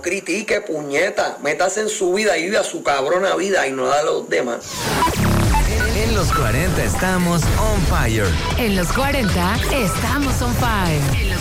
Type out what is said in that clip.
critique, puñeta. Métase en su vida y vive a su cabrona vida y no da a los demás. En los 40 estamos on fire. En los 40 estamos on fire.